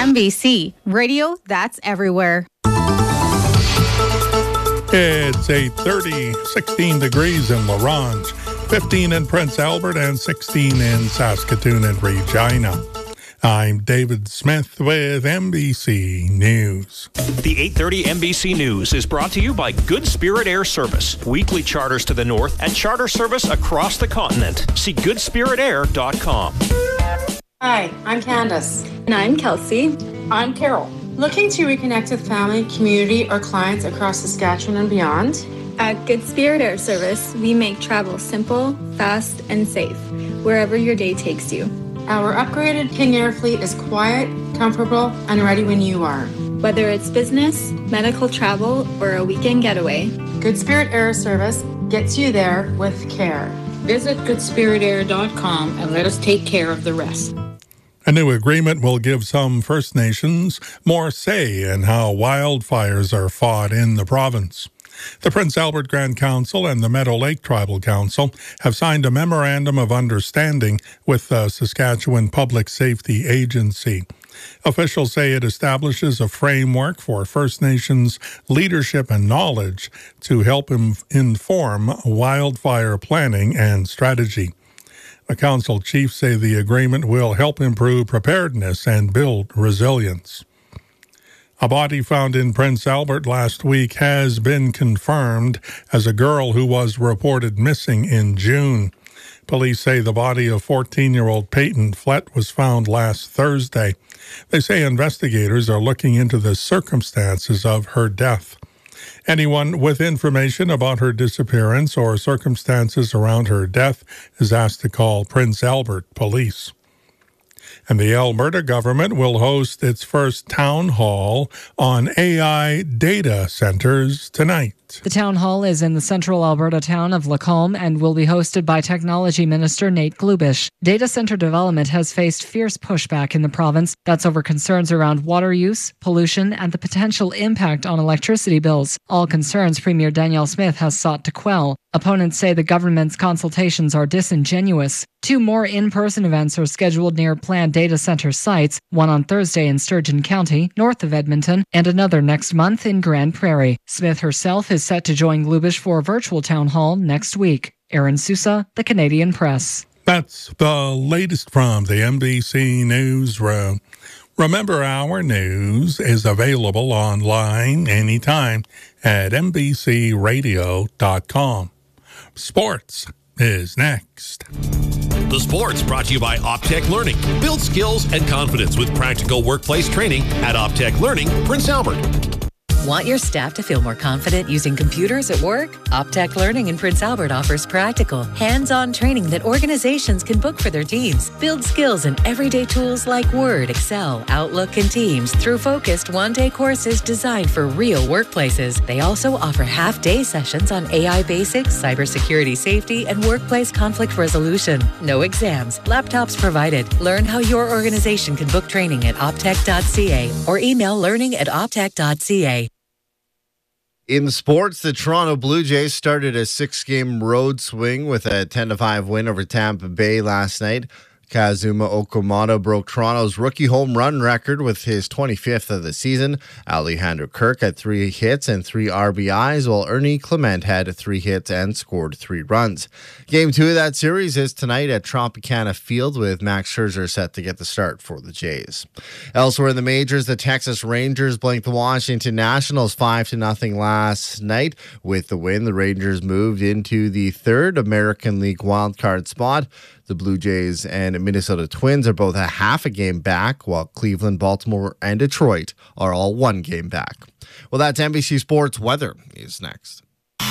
MBC, radio that's everywhere. It's 8:30, 16 degrees in La Ronge, 15 in Prince Albert, and 16 in Saskatoon and Regina. I'm David Smith with MBC News. The 8:30 MBC News is brought to you by Good Spirit Air Service. Weekly charters to the north and charter service across the continent. See goodspiritair.com. Hi, I'm Candace. And I'm Kelsey. I'm Carol. Looking to reconnect with family, community, or clients across Saskatchewan and beyond? At Good Spirit Air Service, we make travel simple, fast, and safe, wherever your day takes you. Our upgraded King Air fleet is quiet, comfortable, and ready when you are. Whether it's business, medical travel, or a weekend getaway, Good Spirit Air Service gets you there with care. Visit goodspiritair.com and let us take care of the rest. A new agreement will give some First Nations more say in how wildfires are fought in the province. The Prince Albert Grand Council and the Meadow Lake Tribal Council have signed a memorandum of understanding with the Saskatchewan Public Safety Agency. Officials say it establishes a framework for First Nations leadership and knowledge to help inform wildfire planning and strategy. The council chiefs say the agreement will help improve preparedness and build resilience. A body found in Prince Albert last week has been confirmed as a girl who was reported missing in June. Police say the body of 14-year-old Peyton Flett was found last Thursday. They say investigators are looking into the circumstances of her death. Anyone with information about her disappearance or circumstances around her death is asked to call Prince Albert Police. And the Alberta government will host its first town hall on AI data centers tonight. The town hall is in the central Alberta town of Lacombe and will be hosted by Technology Minister Nate Glubish. Data center development has faced fierce pushback in the province. That's over concerns around water use, pollution, and the potential impact on electricity bills. All concerns Premier Danielle Smith has sought to quell. Opponents say the government's consultations are disingenuous. 2 more in-person events are scheduled near planned data center sites, one on Thursday in Sturgeon County, north of Edmonton, and another next month in Grand Prairie. Smith herself is set to join Glubish for a virtual town hall next week. Aaron Sousa, The Canadian Press. That's the latest from the MBC Newsroom. Remember, our news is available online anytime at mbcradio.com. Sports is next. The Sports brought to you by Optech Learning. Build skills and confidence with practical workplace training at Optech Learning, Prince Albert. Want your staff to feel more confident using computers at work? Optech Learning in Prince Albert offers practical, hands-on training that organizations can book for their teams. Build skills in everyday tools like Word, Excel, Outlook, and Teams through focused one-day courses designed for real workplaces. They also offer half-day sessions on AI basics, cybersecurity safety, and workplace conflict resolution. No exams, laptops provided. Learn how your organization can book training at optech.ca or email learning@optech.ca. In sports, the Toronto Blue Jays started a 6-game road swing with a 10-5 win over Tampa Bay last night. Kazuma Okamoto broke Toronto's rookie home run record with his 25th of the season. Alejandro Kirk had 3 hits and 3 RBIs, while Ernie Clement had 3 hits and scored 3 runs. Game 2 of that series is tonight at Tropicana Field, with Max Scherzer set to get the start for the Jays. Elsewhere in the majors, the Texas Rangers blanked the Washington Nationals 5-0 last night. With the win, the Rangers moved into the 3rd American League wildcard spot. The Blue Jays and Minnesota Twins are both a half a game back, while Cleveland, Baltimore, and Detroit are all 1 game back. Well, that's NBC Sports. Weather is next.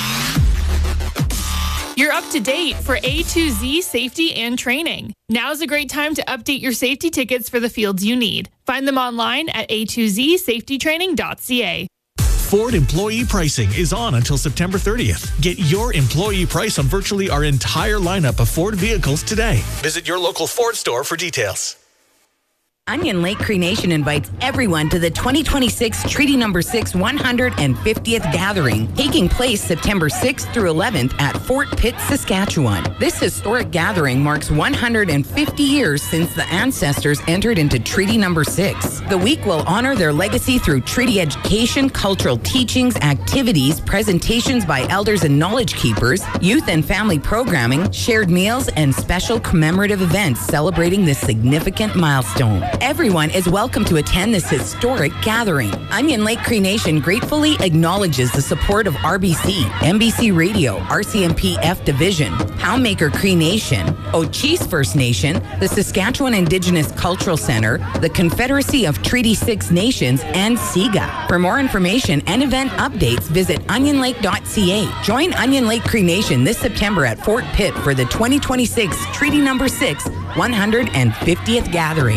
You're up to date for A to Z safety and training. Now's a great time to update your safety tickets for the fields you need. Find them online at a2zsafetytraining.ca. Ford employee pricing is on until September 30th. Get your employee price on virtually our entire lineup of Ford vehicles today. Visit your local Ford store for details. Onion Lake Cree Nation invites everyone to the 2026 Treaty No. 6 150th Gathering, taking place September 6th through 11th at Fort Pitt, Saskatchewan. This historic gathering marks 150 years since the ancestors entered into Treaty No. 6. The week will honor their legacy through treaty education, cultural teachings, activities, presentations by elders and knowledge keepers, youth and family programming, shared meals, and special commemorative events celebrating this significant milestone. Everyone is welcome to attend this historic gathering. Onion Lake Cree Nation gratefully acknowledges the support of RBC, NBC Radio, RCMP F Division, Poundmaker Cree Nation, Ochese First Nation, the Saskatchewan Indigenous Cultural Center, the Confederacy of Treaty 6 Nations, and SIGA. For more information and event updates, visit onionlake.ca. Join Onion Lake Cree Nation this September at Fort Pitt for the 2026 Treaty No. 6 150th Gathering.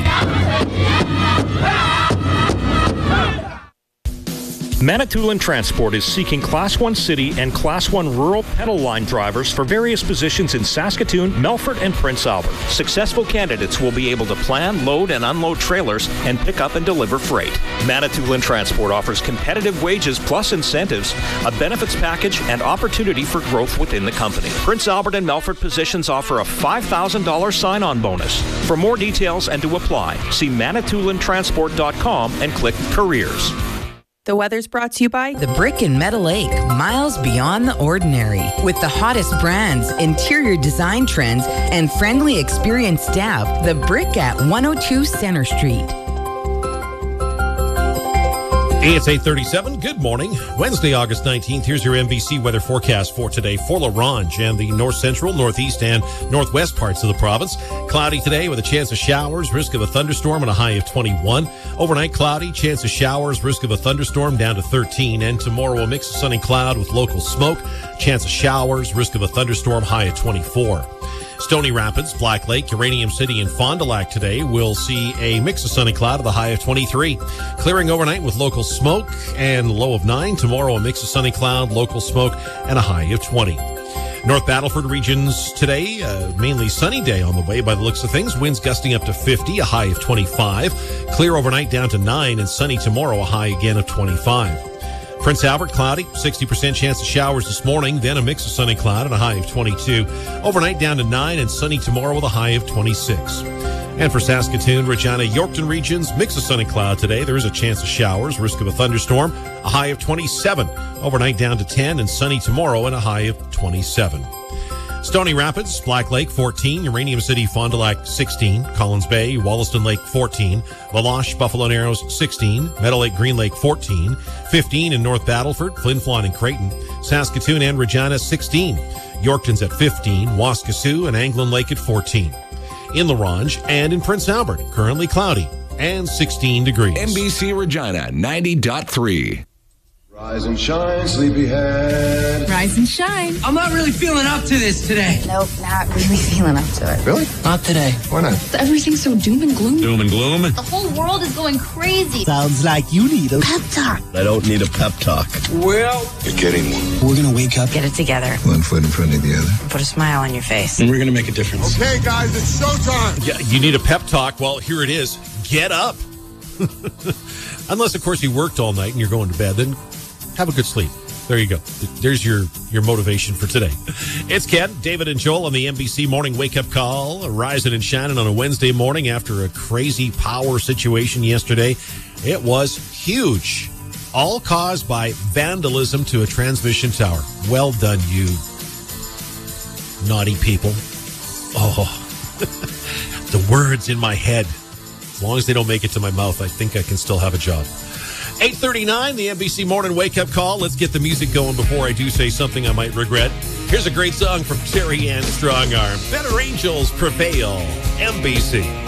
Manitoulin Transport is seeking Class 1 city and Class 1 rural pedal line drivers for various positions in Saskatoon, Melfort, and Prince Albert. Successful candidates will be able to plan, load, and unload trailers and pick up and deliver freight. Manitoulin Transport offers competitive wages plus incentives, a benefits package, and opportunity for growth within the company. Prince Albert and Melfort positions offer a $5,000 sign-on bonus. For more details and to apply, see ManitoulinTransport.com and click Careers. The weather's brought to you by The Brick in Meadow Lake, miles beyond the ordinary. With the hottest brands, interior design trends, and friendly, experienced staff, The Brick at 102 Center Street. Hey, it's 8:37. Good morning. Wednesday, August 19th. Here's your NBC weather forecast for today for La Ronge and the north central, northeast, and northwest parts of the province. Cloudy today with a chance of showers, risk of a thunderstorm, and a high of 21. Overnight cloudy, chance of showers, risk of a thunderstorm down to 13. And tomorrow a mix of sun and cloud with local smoke, chance of showers, risk of a thunderstorm, high of 24. Stony Rapids, Black Lake, Uranium City, and Fond du Lac today will see a mix of sun and cloud with a high of 23. Clearing overnight with local smoke and low of 9. Tomorrow a mix of sun and cloud, local smoke, and a high of 20. North Battleford regions today, mainly sunny day on the way by the looks of things. Winds gusting up to 50, a high of 25. Clear overnight down to 9, and sunny tomorrow, a high again of 25. Prince Albert, cloudy, 60% chance of showers this morning, then a mix of sun and cloud and a high of 22. Overnight down to 9 and sunny tomorrow with a high of 26. And for Saskatoon, Regina, Yorkton regions, mix of sun and cloud today. There is a chance of showers, risk of a thunderstorm, a high of 27. Overnight down to 10 and sunny tomorrow and a high of 27. Stony Rapids, Black Lake, 14. Uranium City, Fond du Lac, 16. Collins Bay, Wollaston Lake, 14. La Loche, Buffalo Narrows, 16. Meadow Lake, Green Lake, 14. 15 in North Battleford, Flin Flon, and Creighton. Saskatoon and Regina, 16. Yorkton's at 15. Waskesiu and Anglin Lake at 14. In La Ronge and in Prince Albert, currently cloudy and 16 degrees. NBC Regina, 90.3. Rise and shine, sleepyhead. Rise and shine. I'm not really feeling up to this today. Nope, not really feeling up to it. Really? Not today. Why not? Everything's so doom and gloom. Doom and gloom. The whole world is going crazy. Sounds like you need a pep talk. I don't need a pep talk. Well, you're getting one. We're going to wake up. Get it together. One foot in front of the other. Put a smile on your face. And we're going to make a difference. Okay, guys, it's showtime. Yeah, you need a pep talk. Well, here it is. Get up. Unless, of course, you worked all night and you're going to bed, then have a good sleep. There you go. There's your motivation for today. It's Ken, David, and Joel on the NBC Morning Wake Up Call, rising and shining on a Wednesday morning after a crazy power situation yesterday. It was huge, all caused by vandalism to a transmission tower. Well done, you naughty people. Oh, the words in my head. As long as they don't make it to my mouth, I think I can still have a job. 8:39, the NBC Morning Wake Up Call. Let's get the music going before I do say something I might regret. Here's a great song from Terry Ann Strongarm. Better Angels Prevail, NBC.